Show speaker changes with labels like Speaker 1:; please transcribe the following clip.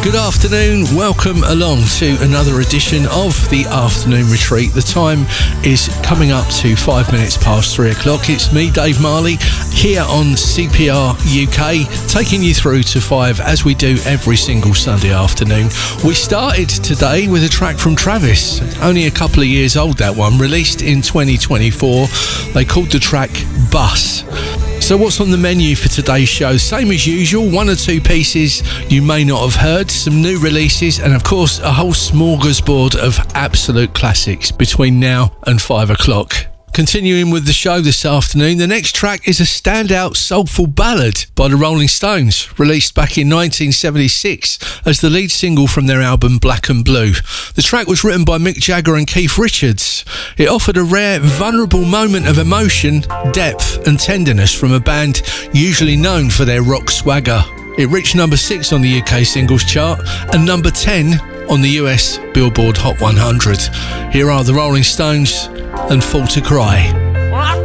Speaker 1: Good afternoon, welcome along to another edition of the Afternoon Retreat. The time is coming up to 5 minutes past 3 o'clock. It's me, Dave Marley, here on CPR UK, taking you through to 5 as we do every single Sunday afternoon. We started today with a track from Travis, only a couple of years old that one, released in 2024. They called the track Bus. So what's on the menu for today's show? Same as usual, one or two pieces you may not have heard, some new releases, and of course a whole smorgasbord of absolute classics between now and 5 o'clock. Continuing with the show this afternoon, the next track is a standout soulful ballad by the Rolling Stones, released back in 1976 as the lead single from their album Black and Blue. The track was written by Mick Jagger and Keith Richards. It offered a rare, vulnerable moment of emotion, depth and tenderness from a band usually known for their rock swagger. It reached number 6 on the UK singles chart and number 10 on the US Billboard Hot 100. Here are the Rolling Stones and Fall to Cry.